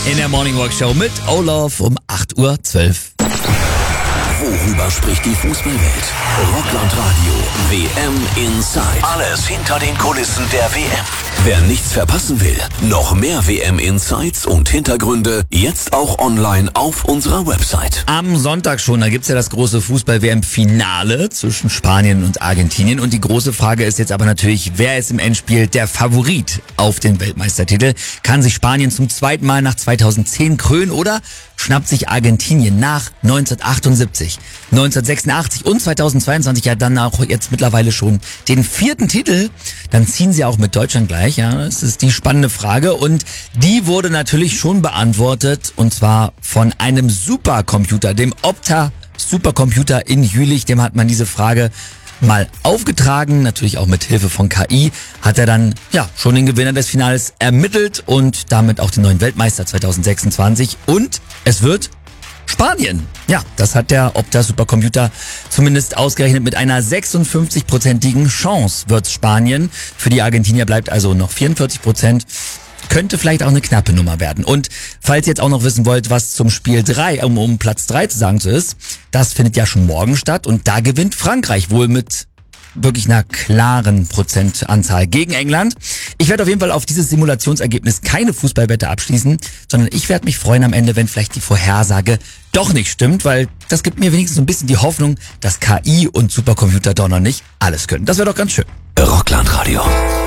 in der Morning Walk Show mit Olaf um 8:12 Uhr. Worüber spricht die Fußballwelt? Rockland Radio, WM Inside. Alles hinter den Kulissen der WM. Wer nichts verpassen will, noch mehr WM Insights und Hintergründe, jetzt auch online auf unserer Website. Am Sonntag schon, da gibt's ja das große Fußball-WM-Finale zwischen Spanien und Argentinien. Und die große Frage ist jetzt aber natürlich, wer ist im Endspiel der Favorit auf den Weltmeistertitel? Kann sich Spanien zum zweiten Mal nach 2010 krönen oder schnappt sich Argentinien nach 1978, 1986 und 2022 ja dann auch jetzt mittlerweile schon den 4. Titel? Dann ziehen sie auch mit Deutschland gleich, ja, das ist die spannende Frage und die wurde natürlich schon beantwortet und zwar von einem Supercomputer, dem Opta Supercomputer in Jülich, dem hat man diese Frage mal aufgetragen, natürlich auch mit Hilfe von KI, hat er dann ja schon den Gewinner des Finals ermittelt und damit auch den neuen Weltmeister 2026 und es wird Spanien. Ja, das hat der Opta Supercomputer zumindest ausgerechnet mit einer 56%igen Chance wird's Spanien. Für die Argentinier bleibt also noch 44%. Könnte vielleicht auch eine knappe Nummer werden. Und falls ihr jetzt auch noch wissen wollt, was zum Spiel 3, um Platz 3 zu sagen so ist, das findet ja schon morgen statt und da gewinnt Frankreich wohl mit wirklich einer klaren Prozentanzahl gegen England. Ich werde auf jeden Fall auf dieses Simulationsergebnis keine Fußballwette abschließen, sondern ich werde mich freuen am Ende, wenn vielleicht die Vorhersage doch nicht stimmt, weil das gibt mir wenigstens so ein bisschen die Hoffnung, dass KI und Supercomputer doch noch nicht alles können. Das wäre doch ganz schön. Rockland Radio.